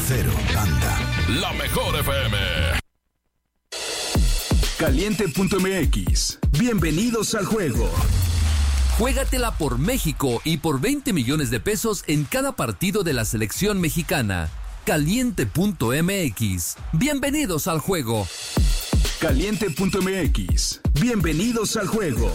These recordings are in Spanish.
Cero, Panda. La mejor FM. Caliente.mx. Bienvenidos al juego. Juégatela por México y por 20 millones de pesos en cada partido de la selección mexicana. Caliente.mx. Bienvenidos al juego. Caliente.mx. Bienvenidos al juego.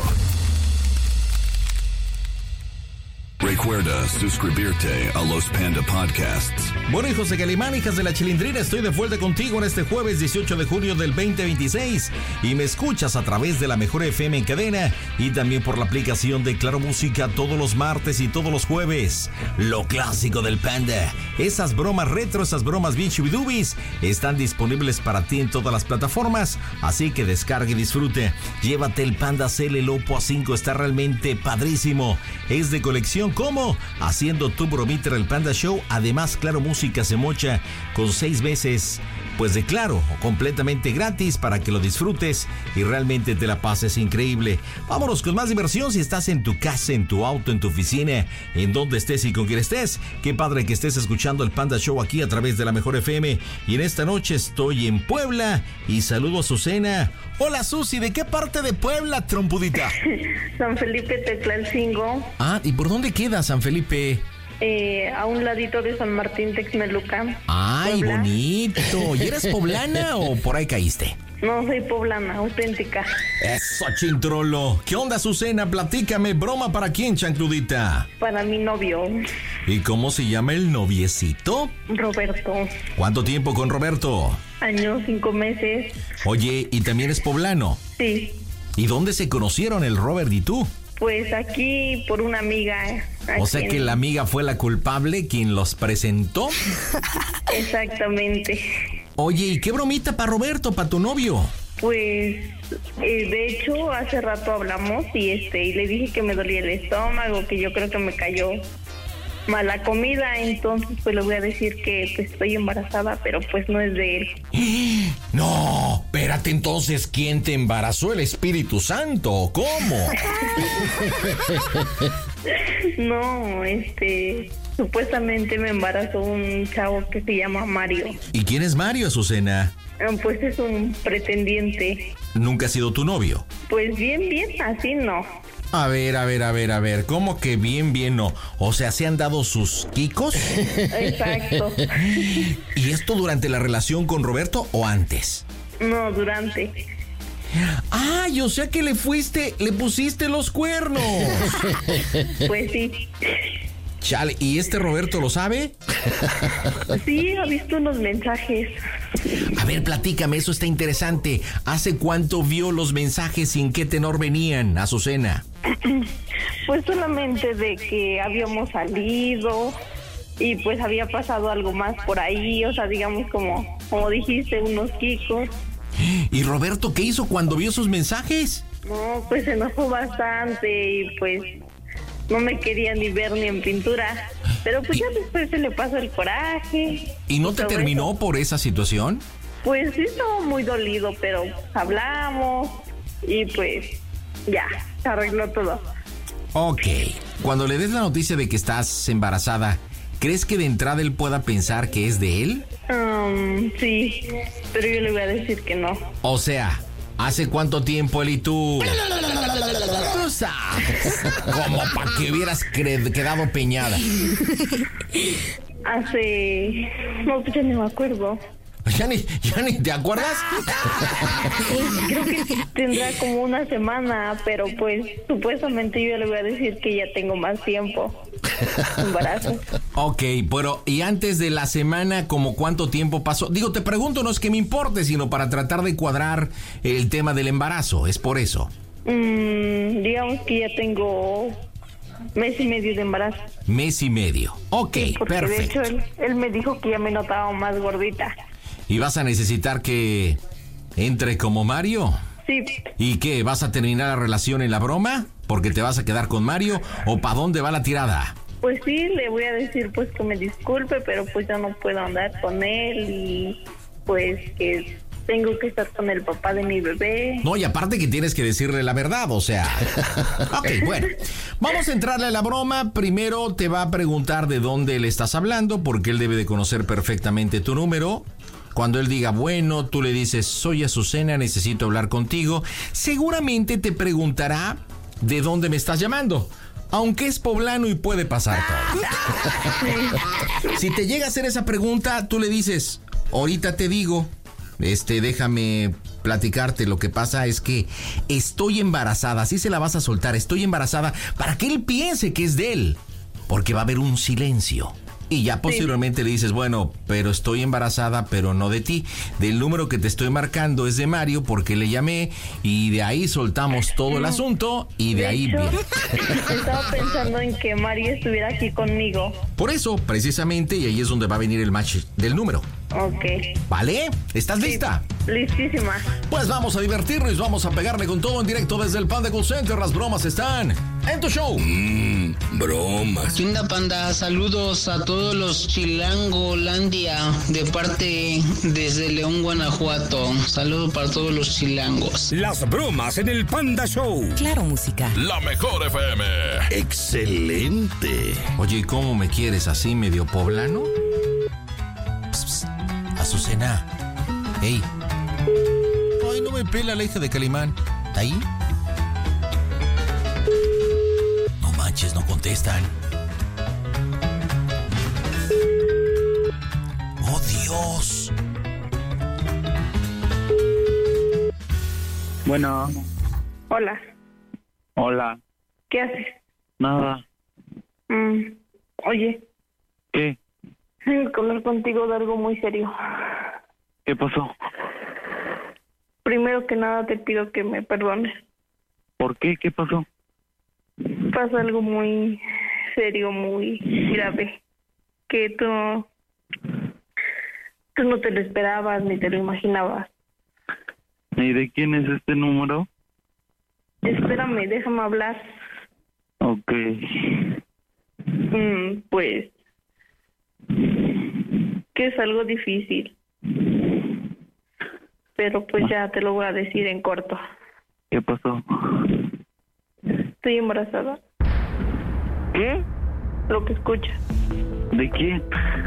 Recuerda suscribirte a los Panda Podcasts. Bueno, hijos de Calimán, hijas de la Chilindrina, estoy de vuelta contigo en este jueves 18 de junio del 2026 y me escuchas a través de la mejor FM en cadena y también por la aplicación de Claro Música todos los martes y todos los jueves. Lo clásico del Panda, esas bromas retro, esas bromas bien chubidubis, están disponibles para ti en todas las plataformas, así que descargue y disfrute. Llévate el Panda CL Lopo A5, está realmente padrísimo, es de colección. ¿Cómo? Haciendo tu bromita el Panda Show. Además, Claro Música se mocha con 6 meses, pues de Claro, completamente gratis para que lo disfrutes y realmente te la pases increíble. Vámonos con más diversión. Si estás en tu casa, en tu auto, en tu oficina, en donde estés y con quien estés, qué padre que estés escuchando el Panda Show aquí a través de la mejor FM. Y en esta noche estoy en Puebla y saludo a Susana. Hola Susi, ¿de qué parte de Puebla, trompudita? San Felipe Teclalcingo. Ah, ¿y por dónde queda San Felipe? A un ladito de San Martín Texmelucan. ¡Ay, Puebla. Bonito! ¿Y eres poblana o por ahí caíste? No, soy poblana, auténtica. ¡Eso, chintrolo! ¿Qué onda, Susana? Platícame, ¿broma para quién, chancludita? Para mi novio, ¿Y cómo se llama el noviecito? Roberto. ¿Cuánto tiempo con Roberto? Años, 5 meses. Oye, ¿y también es poblano? Sí, ¿Y dónde se conocieron el Robert y tú? pues aquí por una amiga. O sea que la amiga fue la culpable, quien los presentó. Exactamente. Oye, ¿y qué bromita para Roberto, para tu novio? Pues, de hecho, hace rato hablamos y le dije que me dolía el estómago, que yo creo que me cayó mala comida, entonces pues le voy a decir que pues, estoy embarazada, pero pues no es de él. No, espérate, entonces, ¿quién te embarazó? ¿El Espíritu Santo o cómo? No, supuestamente me embarazó un chavo que se llama Mario. ¿Y quién es Mario, Azucena? Pues es un pretendiente. ¿Nunca ha sido tu novio? Pues bien, así no. A ver, ¿cómo que bien no? O sea, ¿se han dado sus quicos? Exacto. ¿Y esto durante la relación con Roberto o antes? No, durante. ¡Ay, o sea que le pusiste los cuernos! Pues sí. Chale, ¿y este Roberto lo sabe? Sí, ha visto unos mensajes. A ver, platícame, eso está interesante. ¿Hace cuánto vio los mensajes y en qué tenor venían, Azucena? Pues solamente de que habíamos salido y pues había pasado algo más por ahí, o sea, digamos como dijiste, unos quicos. ¿Y Roberto qué hizo cuando vio sus mensajes? No, pues se enojó bastante y pues no me quería ni ver ni en pintura. Pero pues ya después se le pasó el coraje. ¿Y no te terminó eso por esa situación? Pues sí estaba muy dolido, pero hablamos y pues ya, se arregló todo. Ok, cuando le des la noticia de que estás embarazada, ¿crees que de entrada él pueda pensar que es de él? Sí, pero yo le voy a decir que no. O sea, ¿hace cuánto tiempo él y tú? Tú sabes, como para que hubieras quedado peñada. No, pues ya ni me acuerdo. ¿Ya ni te acuerdas? Creo que tendrá como una semana, pero pues supuestamente yo le voy a decir que ya tengo más tiempo de embarazo. Ok, pero ¿y antes de la semana, como cuánto tiempo pasó? Digo, te pregunto, no es que me importe, sino para tratar de cuadrar el tema del embarazo, es por eso. Digamos que ya tengo 1.5 meses de embarazo. 1.5 meses. Ok, Sí, porque perfecto. de hecho él me dijo que ya me notaba más gordita. ¿Y vas a necesitar que entre como Mario? Sí, ¿Y qué? ¿Vas a terminar la relación en la broma? ¿Porque te vas a quedar con Mario? ¿O para dónde va la tirada? pues sí, le voy a decir pues que me disculpe, pero pues yo no puedo andar con él y pues que tengo que estar con el papá de mi bebé. No, y aparte que tienes que decirle la verdad, o sea. Ok, bueno. Vamos a entrarle a la broma. Primero te va a preguntar de dónde le estás hablando, porque él debe de conocer perfectamente tu número. Cuando él diga, bueno, tú le dices, soy Azucena, necesito hablar contigo. Seguramente te preguntará de dónde me estás llamando. Aunque es poblano y puede pasar todo. Si te llega a hacer esa pregunta, tú le dices, ahorita te digo, déjame platicarte. Lo que pasa es que estoy embarazada. Así se la vas a soltar, estoy embarazada, para que él piense que es de él. Porque va a haber un silencio. Y ya posteriormente le dices, bueno, pero estoy embarazada, pero no de ti. Del número que te estoy marcando es de Mario, porque le llamé, y de ahí soltamos todo el asunto, y de ahí viene. Estaba pensando en que Mario estuviera aquí conmigo. Por eso, precisamente, y ahí es donde va a venir el match del número. Ok. ¿Vale? ¿Estás lista? Listísima. Pues vamos a divertirnos, vamos a pegarle con todo en directo desde el Panda Call Center. Las bromas están en tu show. Bromas. ¿Qué onda, Panda? Saludos a todos los Chilangolandia de parte desde León, Guanajuato. Saludos para todos los chilangos. Las bromas en el Panda Show. Claro, música. La mejor FM. Excelente. Oye, ¿y cómo me quieres así, medio poblano? Psst, Azucena. Ey. Ay, no me pela la hija de Calimán. ¿Está ahí? No manches, no contestan. ¡Oh, Dios! Bueno. Hola. Hola. ¿Qué haces? Nada. Oye, ¿Qué? tengo que hablar contigo de algo muy serio. ¿Qué pasó? Primero que nada te pido que me perdones. ¿Por qué? ¿Qué pasó? Pasa algo muy serio, muy grave, que tú no te lo esperabas ni te lo imaginabas. ¿Y de quién es este número? Espérame, déjame hablar. Ok. Pues que es algo difícil, pero pues ya te lo voy a decir en corto. ¿Qué pasó? Estoy embarazada. ¿Qué? Lo que escuchas. ¿De quién?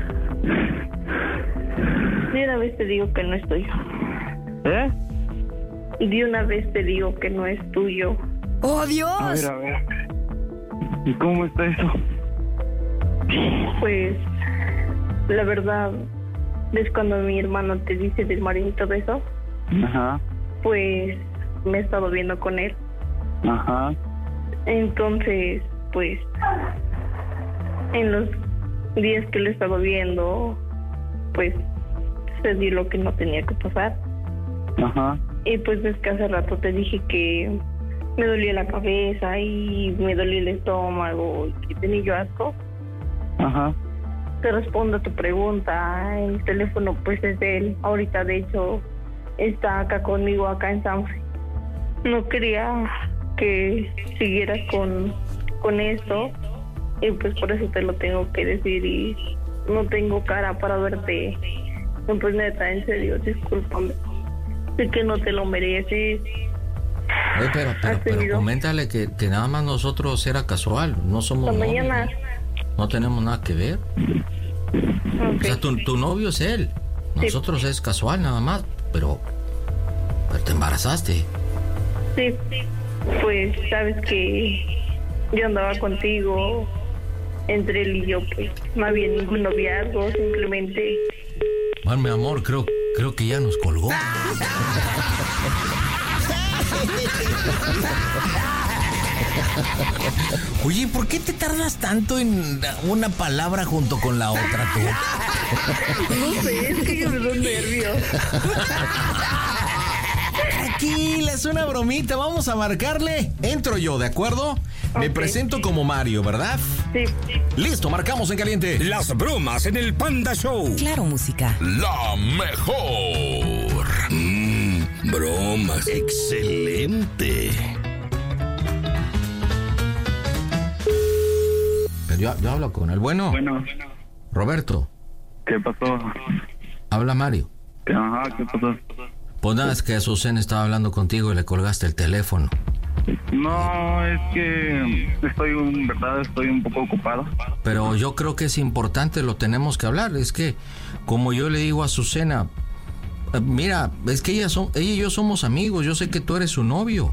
De una vez te digo que no es tuyo. ¿Eh? De una vez te digo que no es tuyo. ¡Oh, Dios! A ver. ¿Y cómo está eso? Pues la verdad es cuando mi hermano te dice del marido y todo eso, Ajá. pues me he estado viendo con él. Ajá. Entonces, pues en los días que lo he estado viendo, pues se dio lo que no tenía que pasar. Ajá. Y pues es que hace rato te dije que me dolía la cabeza y me dolía el estómago y que tenía yo asco. Ajá. Te respondo a tu pregunta. El teléfono pues es de él. Ahorita de hecho está acá conmigo, acá en Sanford. No quería que siguieras con esto y pues por eso te lo tengo que decir y no tengo cara para verte. No, pues neta, en serio, discúlpame. Sé que no te lo mereces. Oye, pero coméntale que nada más nosotros era casual, no somos Hasta novios. mañana. No tenemos nada que ver. Okay. O sea, tu novio es él. Nosotros es casual nada más, pero te embarazaste. Sí, pues sabes que yo andaba contigo, entre él y yo, pues no había ningún noviazgo, simplemente... Bueno, mi amor, creo que ya nos colgó. Oye, ¿por qué te tardas tanto en una palabra junto con la otra tú? No sé, es que yo me doy nervios. Tranquila, es una bromita, vamos a marcarle. Entro yo, ¿de acuerdo? Me presento como Mario, ¿verdad? Sí. Listo, marcamos en caliente. Las bromas en el Panda Show. Claro, música. La mejor. Bromas. Excelente. Pero yo hablo con el bueno. Bueno. Roberto, ¿Qué pasó? habla Mario. Ajá, ¿qué pasó? Pues nada, es que Azucena estaba hablando contigo y le colgaste el teléfono. No, es que estoy un poco ocupado. Pero yo creo que es importante, lo tenemos que hablar. Es que, como yo le digo a Azucena, mira, es que ella y yo somos amigos, yo sé que tú eres su novio.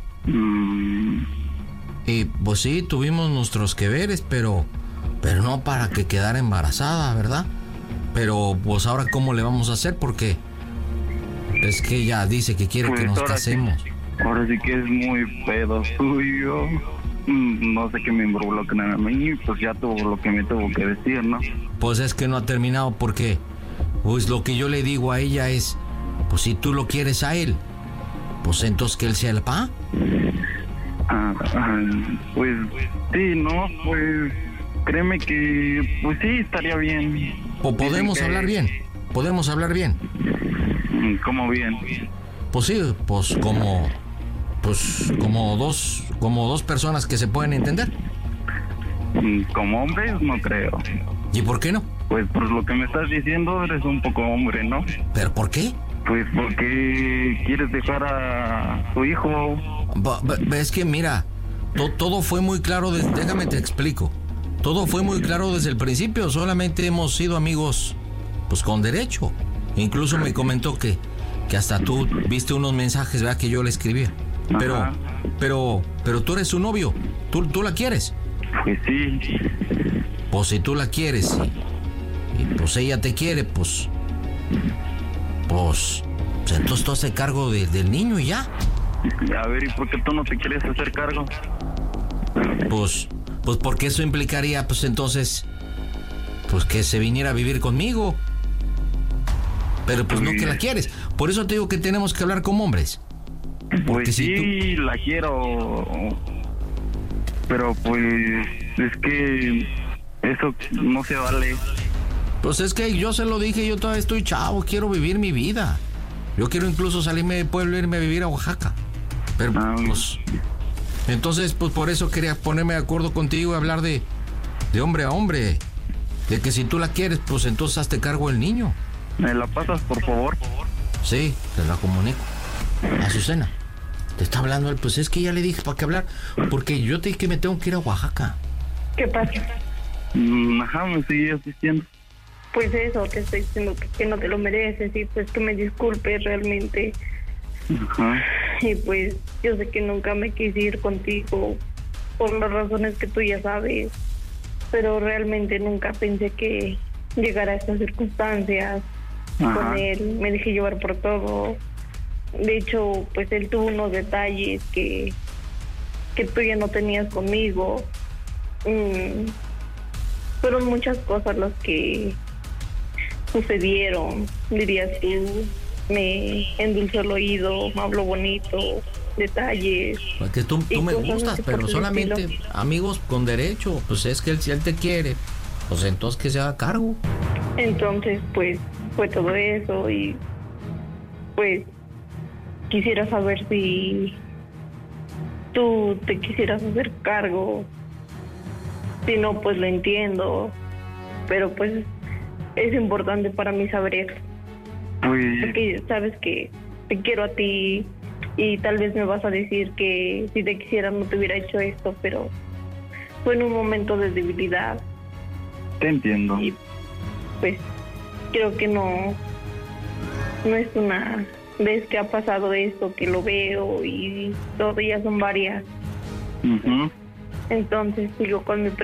Y pues sí, tuvimos nuestros que veres, pero no para que quedara embarazada, ¿verdad? Pero pues ahora ¿cómo le vamos a hacer? Porque es que ella dice que quiere que nos casemos. Ahora sí que es muy pedo suyo. No sé qué me involucran a mí, pues ya tuvo lo que me tuvo que decir, ¿no? Pues es que no ha terminado porque pues lo que yo le digo a ella es, pues si tú lo quieres a él, pues entonces que él sea el papá. Pues sí, no, pues créeme que pues sí estaría bien. O podemos hablar bien. ¿Cómo bien? Pues sí, pues como dos personas que se pueden entender. Como hombres no creo. ¿Y por qué no? Pues por lo que me estás diciendo eres un poco hombre, ¿no? ¿Pero por qué? Pues porque quieres dejar a tu hijo. Es que mira, todo fue muy claro, déjame te explico. Todo fue muy claro desde el principio, solamente hemos sido amigos pues con derecho. Incluso me comentó que hasta tú viste unos mensajes, ¿verdad? Que yo le escribía. Pero tú eres su novio, ¿tú la quieres? Pues sí. Pues si tú la quieres y pues ella te quiere, pues entonces tú haces cargo del niño y ya. A ver, ¿y por qué tú no te quieres hacer cargo? Pues porque eso implicaría, pues entonces, pues que se viniera a vivir conmigo. Pero pues no que la quieres. Por eso te digo que tenemos que hablar como hombres. Porque pues sí, la quiero. Pero pues es que eso no se vale. Pues es que yo se lo dije, yo todavía estoy chavo, quiero vivir mi vida. Yo quiero incluso salirme del pueblo e irme a vivir a Oaxaca. Pero pues... Entonces, pues por eso quería ponerme de acuerdo contigo y hablar de hombre a hombre. De que si tú la quieres, pues entonces hazte cargo del niño. ¿Me la pasas, por favor? Sí, te la comunico. Azucena, te está hablando él. Pues es que ya le dije para qué hablar. Porque yo te dije que me tengo que ir a Oaxaca. ¿Qué pasa? Me sigues diciendo. Pues eso, te estoy diciendo que no te lo mereces y pues que me disculpes realmente. Y pues yo sé que nunca me quise ir contigo por las razones que tú ya sabes, pero realmente nunca pensé que llegara a estas circunstancias. Con él me dejé llevar por todo. De hecho, pues él tuvo unos detalles que tú ya no tenías conmigo. Fueron muchas cosas las que sucedieron, dirías tú. Me endulzó el oído, me habló bonito, detalles. Porque tú me gustas, pero solamente amigos con derecho. Pues es que si él te quiere, pues entonces que se haga cargo. Entonces, pues fue todo eso y pues quisiera saber si tú te quisieras hacer cargo. Si no, pues lo entiendo, pero pues es importante para mí saber. Porque sabes que te quiero a ti y tal vez me vas a decir que si te quisiera no te hubiera hecho esto, pero fue en un momento de debilidad. Te entiendo. Y pues creo que no es una vez que ha pasado esto que lo veo y todo, ya son varias. Entonces sigo con mi